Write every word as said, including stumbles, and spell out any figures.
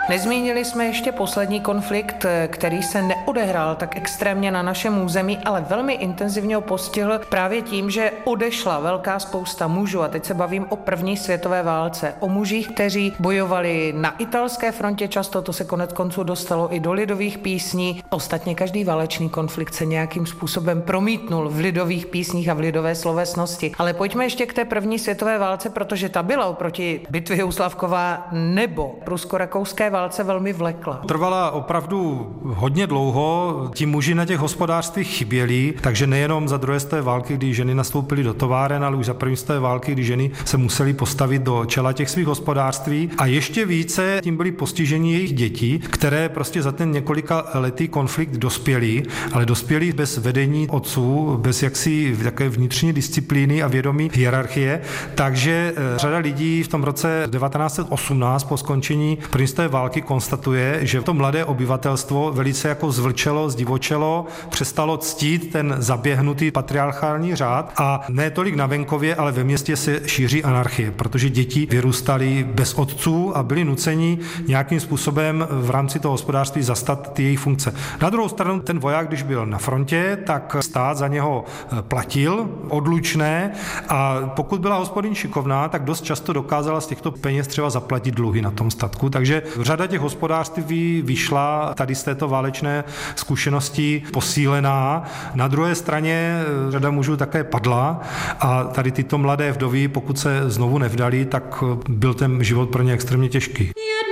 Nezmínili jsme ještě poslední konflikt, který se neodehrál tak extrémně na našem území, ale velmi intenzivně ho postihl právě tím, že odešla velká spousta mužů. A teď se bavím o první světové válce. O mužích, kteří bojovali na italské frontě často, to se konec konců dostalo i do lidových písní. Ostatně každý válečný konflikt se nějakým způsobem promítnul v lidových písních a v lidové slovesnosti. Ale pojďme ještě k té první světové válce, protože ta byla oproti bitvě u Slavkova nebo prusko-rakouské válce velmi vlekla. Trvala opravdu hodně dlouho, ti muži na těch hospodářstvích chyběli, takže nejenom za druhé světové války, kdy ženy nastoupily do továren, ale už za první světové války, kdy ženy se musely postavit do čela těch svých hospodářství a ještě více tím byly postiženi jejich děti, které prostě za ten několika letý konflikt dospěly, ale dospěly bez vedení otců, bez jaksi také vnitřní disciplíny a vědomí hierarchie, takže řada lidí v tom roce devatenáct set osmnáct po skončení první světové války konstatuje, že to mladé obyvatelstvo velice jako zvlčelo, zdivočelo, přestalo ctít ten zaběhnutý patriarchální řád a ne tolik na venkově, ale ve městě se šíří anarchie, protože děti vyrůstaly bez otců a byli nuceni nějakým způsobem v rámci toho hospodářství zastat ty jejich funkce. Na druhou stranu ten voják, když byl na frontě, tak stát za něho platil odlučné a pokud byla hospodyň šikovná, tak dost často dokázala z těchto peněz třeba zaplatit dluhy na tom statku. Takže řada těch hospodářství vyšla tady z této válečné zkušenosti posílená. Na druhé straně řada mužů také padla a tady tyto mladé vdovy, pokud se znovu nevdali, tak byl ten život pro ně extrémně těžký.